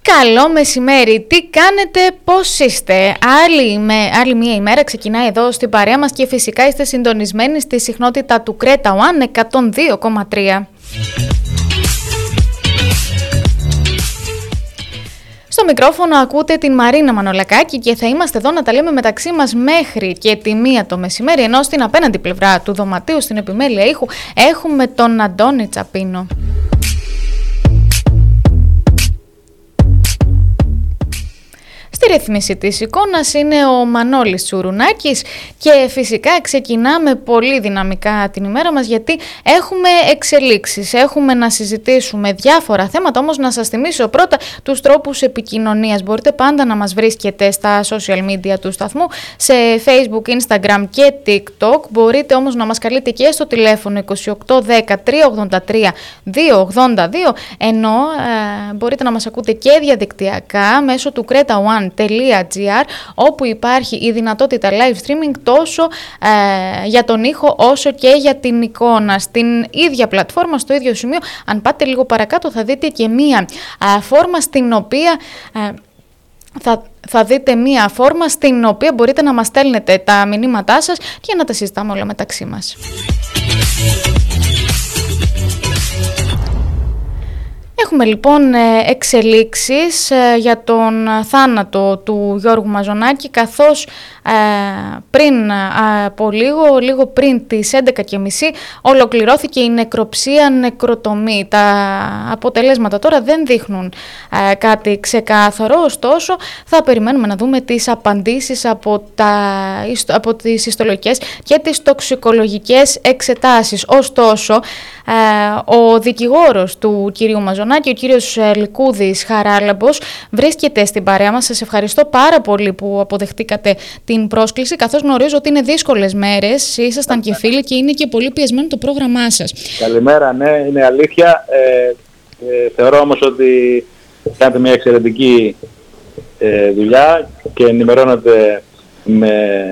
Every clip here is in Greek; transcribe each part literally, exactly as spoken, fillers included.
Καλό μεσημέρι, τι κάνετε, πώς είστε? Άλλη, με, άλλη μία ημέρα ξεκινάει εδώ στην παρέα μας και φυσικά είστε συντονισμένοι στη συχνότητα του Κρέτα One εκατόν δύο κόμμα τρία. Στο μικρόφωνο ακούτε την Μαρίνα Μανολακάκη και θα είμαστε εδώ να τα λέμε μεταξύ μας μέχρι και τη μία το μεσημέρι, ενώ στην απέναντι πλευρά του δωματίου στην επιμέλεια ήχου έχουμε τον Αντώνη Τσαπίνο. Στη ρύθμιση της εικόνας είναι ο Μανώλης Τσουρουνάκης και φυσικά ξεκινάμε πολύ δυναμικά την ημέρα μας γιατί έχουμε εξελίξεις, έχουμε να συζητήσουμε διάφορα θέματα, όμως να σας θυμίσω πρώτα τους τρόπους επικοινωνίας. Μπορείτε πάντα να μας βρίσκετε στα social media του σταθμού, σε Facebook, Instagram και TikTok. Μπορείτε όμως να μας καλείτε και στο τηλέφωνο είκοσι οκτώ δέκα τριακόσια ογδόντα τρία διακόσια ογδόντα δύο, ενώ ε, μπορείτε να μας ακούτε και διαδικτυακά μέσω του κρέτα one τελεία τζι άρ, όπου υπάρχει η δυνατότητα live streaming τόσο ε, για τον ήχο όσο και για την εικόνα. Στην ίδια πλατφόρμα, στο ίδιο σημείο, αν πάτε λίγο παρακάτω θα δείτε και μία ε, φόρμα στην οποία... Ε, Θα, θα δείτε μία φόρμα στην οποία μπορείτε να μας στέλνετε τα μηνύματά σας και να τα συζητάμε όλα μεταξύ μας. Έχουμε λοιπόν εξελίξεις για τον θάνατο του Γιώργου Μαζονάκη, καθώς πριν από λίγο, λίγο πριν τις έντεκα και μισή ολοκληρώθηκε η νεκροψία νεκροτομή. Τα αποτελέσματα τώρα δεν δείχνουν κάτι ξεκάθαρο, ωστόσο θα περιμένουμε να δούμε τις απαντήσεις από, τα, από τις ιστολογικές και τις τοξικολογικές εξετάσεις. Ωστόσο, ο δικηγόρος του κυρίου Μαζονάκη, ο κύριος Λικούδης Χαράλαμπος, βρίσκεται στην παρέα μας. Σας ευχαριστώ πάρα πολύ που αποδεχτήκατε την πρόσκληση, καθώς γνωρίζω ότι είναι δύσκολες μέρες, ήσασταν και φίλοι και είναι και πολύ πιεσμένο το πρόγραμμά σας. Καλημέρα, ναι, είναι αλήθεια. Ε, ε, θεωρώ όμως ότι κάνετε μια εξαιρετική ε, δουλειά και ενημερώνετε με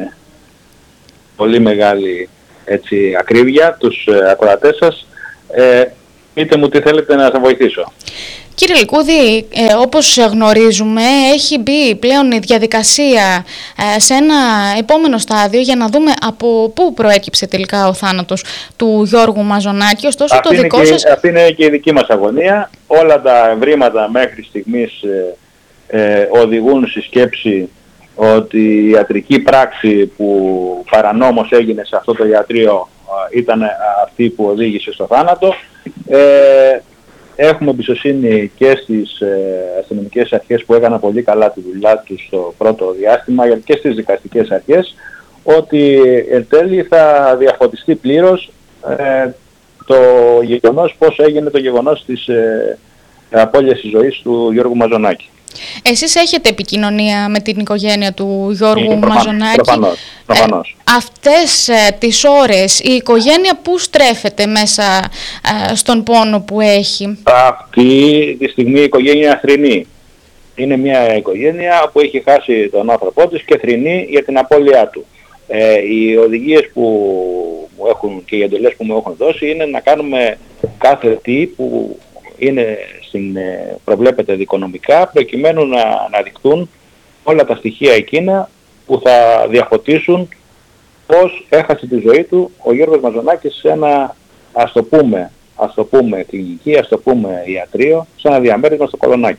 πολύ μεγάλη έτσι, ακρίβεια τους ε, ακροατές σας. Ε, πείτε μου τι θέλετε να σας βοηθήσω. Κύριε Λικούδη, ε, όπως γνωρίζουμε, έχει μπει πλέον η διαδικασία ε, σε ένα επόμενο στάδιο για να δούμε από πού προέκυψε τελικά ο θάνατος του Γιώργου Μαζονάκη. Ωστόσο, αυτή, το δικό είναι σας... και, αυτή είναι και η δική μας αγωνία. Όλα τα ευρήματα μέχρι στιγμής ε, ε, οδηγούν στη σκέψη ότι η ιατρική πράξη που παρανόμως έγινε σε αυτό το ιατρείο ε, ήταν αυτή που οδήγησε στο θάνατο. Ε, Έχουμε εμπιστοσύνη και στις ε, αστυνομικές αρχές που έκαναν πολύ καλά τη δουλειά τους στο πρώτο διάστημα και στις δικαστικές αρχές, ότι εν τέλει θα διαφωτιστεί πλήρως ε, το γεγονός, πώς έγινε το γεγονός της ε, απώλειας της ζωής του Γιώργου Μαζονάκη. Εσείς έχετε επικοινωνία με την οικογένεια του Γιώργου προφανώς, Μαζονάκη. Προφανώς, προφανώς. Ε, αυτές ε, τις ώρες η οικογένεια πού στρέφεται μέσα ε, στον πόνο που έχει? Αυτή τη στιγμή η οικογένεια θρηνεί. Είναι μια οικογένεια που έχει χάσει τον άνθρωπό της και θρηνεί για την απώλειά του. Ε, οι οδηγίες που μου έχουν και οι εντολές που μου έχουν δώσει είναι να κάνουμε κάθε τι που είναι στην, προβλέπεται δικονομικά, προκειμένου να αναδειχθούν όλα τα στοιχεία εκείνα που θα διαφωτίσουν πώς έχασε τη ζωή του ο Γιώργος Μαζονάκης σε ένα, ας το πούμε, ας το πούμε κλινική, ας το πούμε ιατρείο, σε ένα διαμέρισμα στο Κολονάκι.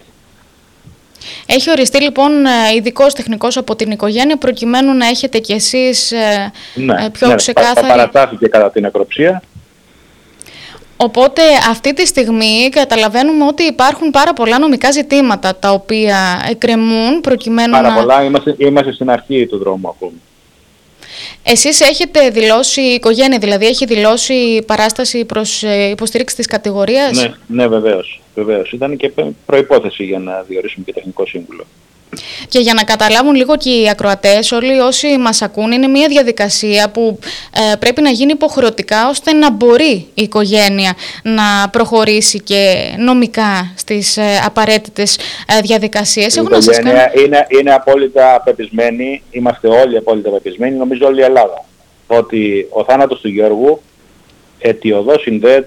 Έχει οριστεί λοιπόν ειδικός τεχνικός από την οικογένεια προκειμένου να έχετε κι εσείς ναι, πιο ναι, ξεκάθαρη... θα παρατάθηκε κατά την νεκροψία. Οπότε αυτή τη στιγμή καταλαβαίνουμε ότι υπάρχουν πάρα πολλά νομικά ζητήματα τα οποία εκκρεμούν προκειμένου πάρα να... Πάρα πολλά, είμαστε, είμαστε στην αρχή του δρόμου ακόμη. Εσείς έχετε δηλώσει, η οικογένεια δηλαδή, έχει δηλώσει παράσταση προς υποστήριξη της κατηγορίας? Ναι, ναι βεβαίως, βεβαίως. Ήταν και προϋπόθεση για να διορίσουμε και τεχνικό σύμβουλο. Και για να καταλάβουν λίγο και οι ακροατές, όλοι όσοι μας ακούν, είναι μια διαδικασία που ε, πρέπει να γίνει υποχρεωτικά ώστε να μπορεί η οικογένεια να προχωρήσει και νομικά στις ε, απαραίτητες ε, διαδικασίες. Η Έχω οικογένεια να σας κάνω... είναι, είναι απόλυτα πεπισμένη, είμαστε όλοι απόλυτα πεπισμένοι, νομίζω όλη η Ελλάδα, ότι ο θάνατος του Γιώργου αιτιοδός συνδέεται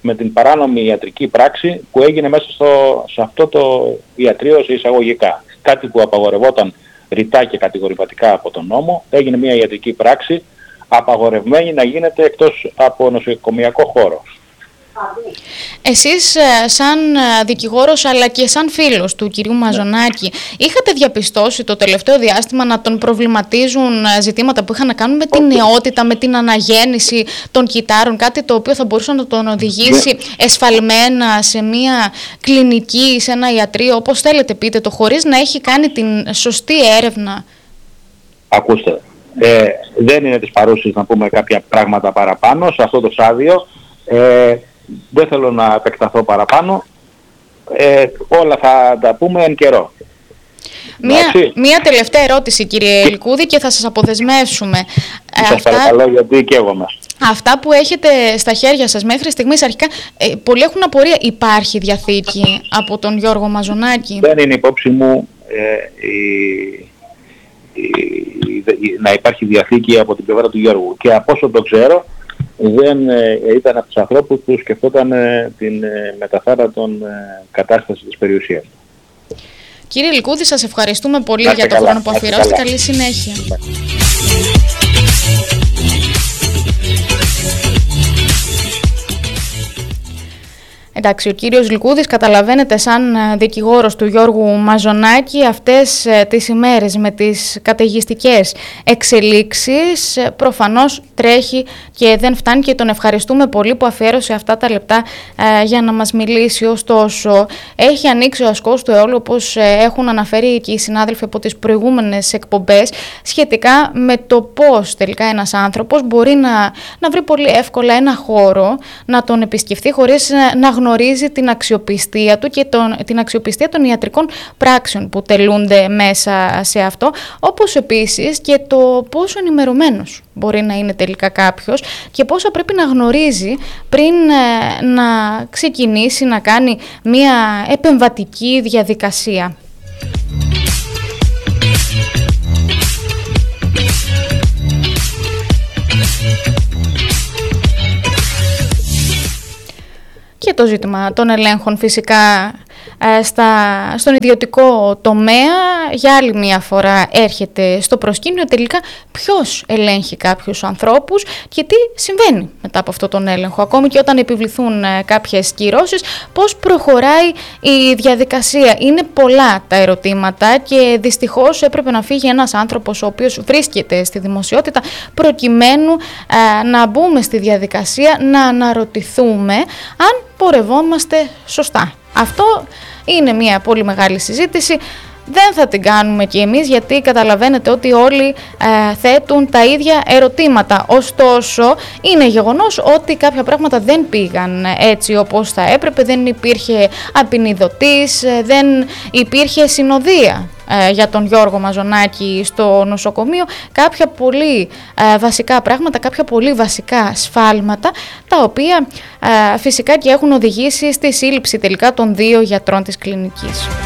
με την παράνομη ιατρική πράξη που έγινε μέσα στο, σε αυτό το ιατρείο σε εισαγωγικά. Κάτι που απαγορευόταν ρητά και κατηγορηματικά από τον νόμο, έγινε μια ιατρική πράξη απαγορευμένη να γίνεται εκτός από νοσοκομιακό χώρο. Εσείς σαν δικηγόρος αλλά και σαν φίλος του κυρίου Μαζονάκη, είχατε διαπιστώσει το τελευταίο διάστημα να τον προβληματίζουν ζητήματα που είχαν να κάνουν με την νεότητα, με την αναγέννηση των κυτάρων, κάτι το οποίο θα μπορούσε να τον οδηγήσει εσφαλμένα σε μια κλινική, σε ένα ιατρείο, όπως θέλετε πείτε το, χωρίς να έχει κάνει την σωστή έρευνα? Ακούστε, ε, δεν είναι της παρούσης να πούμε κάποια πράγματα παραπάνω σε αυτό το στάδιο. Ε, δεν θέλω να επεκταθώ παραπάνω. Ε, όλα θα τα πούμε εν καιρό. Μία, μία τελευταία ερώτηση, κύριε Λικούδη, και θα σας αποδεσμεύσουμε. Σας αυτά, παρακαλώ, γιατί καίγομαι. Αυτά που έχετε στα χέρια σας μέχρι στιγμής, αρχικά, ε, πολλοί έχουν απορία. Υπάρχει διαθήκη από τον Γιώργο Μαζονάκη? Δεν είναι υπόψη μου ε, η, η, η, να υπάρχει διαθήκη από την πλευρά του Γιώργου. Και από όσο το ξέρω, δεν ε, ήταν από τους ανθρώπους που σκεφτόταν ε, την ε, μεταθάρατον ε, κατάσταση της περιουσίας. Κύριε Λικούδη, σας ευχαριστούμε πολύ για το καλά, χρόνο που αφιερώσετε. Καλή συνέχεια. Εντάξει, ο κύριος Λικούδης, καταλαβαίνετε, σαν δικηγόρος του Γιώργου Μαζονάκη, αυτές τις ημέρες με τις καταιγιστικές εξελίξεις προφανώς τρέχει και δεν φτάνει, και τον ευχαριστούμε πολύ που αφιέρωσε αυτά τα λεπτά ε, για να μας μιλήσει. Ωστόσο, έχει ανοίξει ο ασκός του αιώλου, όπως έχουν αναφέρει και οι συνάδελφοι από τις προηγούμενες εκπομπές, σχετικά με το πώς τελικά ένας άνθρωπος μπορεί να, να βρει πολύ εύκολα ένα χώρο, να τον επισκεφτεί χωρίς να γνωρίζει την αξιοπιστία του και τον, την αξιοπιστία των ιατρικών πράξεων που τελούνται μέσα σε αυτό, όπως επίσης και το πόσο ενημερωμένος μπορεί να είναι τελικά κάποιος και πόσα πρέπει να γνωρίζει πριν ε, να ξεκινήσει να κάνει μια επεμβατική διαδικασία. Και το ζήτημα των ελέγχων φυσικά ε, στα, στον ιδιωτικό τομέα για άλλη μια φορά έρχεται στο προσκήνιο. Τελικά ποιος ελέγχει κάποιους ανθρώπους και τι συμβαίνει μετά από αυτόν τον έλεγχο, ακόμη και όταν επιβληθούν ε, κάποιες κυρώσεις, πώς προχωράει η διαδικασία. Είναι πολλά τα ερωτήματα και δυστυχώς έπρεπε να φύγει ένας άνθρωπος ο οποίος βρίσκεται στη δημοσιότητα προκειμένου ε, να μπούμε στη διαδικασία, να αναρωτηθούμε αν πορευόμαστε σωστά. Αυτό είναι μια πολύ μεγάλη συζήτηση. Δεν θα την κάνουμε κι εμείς, γιατί καταλαβαίνετε ότι όλοι ε, θέτουν τα ίδια ερωτήματα. Ωστόσο, είναι γεγονός ότι κάποια πράγματα δεν πήγαν έτσι όπως θα έπρεπε. Δεν υπήρχε απεινιδωτής, δεν υπήρχε συνοδεία ε, για τον Γιώργο Μαζονάκη στο νοσοκομείο. Κάποια πολύ ε, βασικά πράγματα, κάποια πολύ βασικά σφάλματα, τα οποία ε, φυσικά και έχουν οδηγήσει στη σύλληψη τελικά των δύο γιατρών της κλινικής.